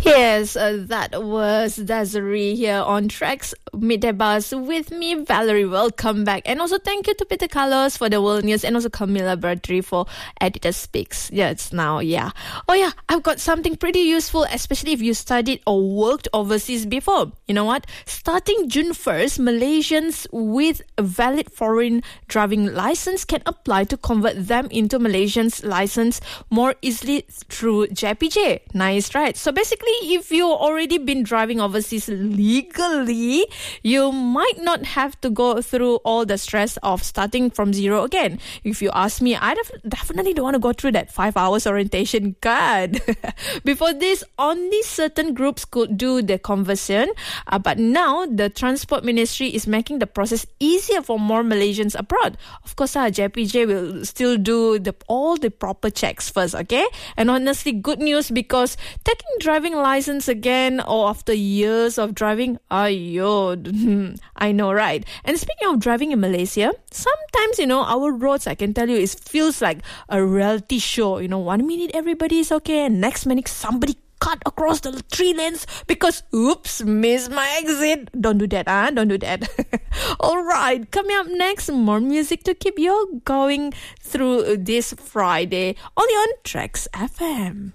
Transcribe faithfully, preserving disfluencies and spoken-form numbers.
Yes, uh, that was Desiree here on Tracks Midday Buzz with me, Valerie. Welcome back. And also thank you to Peter Carlos for the world news and also Camila Bertri for Editor Speaks. Yeah, it's now, yeah. Oh yeah, I've got something pretty useful, especially if you studied or worked overseas before. You know what? Starting June first, Malaysians with a valid foreign driving license can apply to convert them into Malaysian's license more easily through J P J. Nice, right? So basically, if you've already been driving overseas legally, you might not have to go through all the stress of starting from zero again. If you ask me, I def- definitely don't want to go through that five hours orientation. God. Before this, only certain groups could do the conversion. Uh, but now, the Transport Ministry is making the process easier for more Malaysians abroad. Of course, uh, J P J will still do the all the proper checks first, okay? And honestly, good news because taking driving license again or after years of driving, ayo, I know, right? And speaking of driving in Malaysia, sometimes, you know, our roads, I can tell you, it feels like a reality show. You know, one minute everybody is okay, and next minute somebody cut across the three lanes because, oops, missed my exit. Don't do that, huh? Don't do that. All right, coming up next, more music to keep you going through this Friday, only on Tracks F M.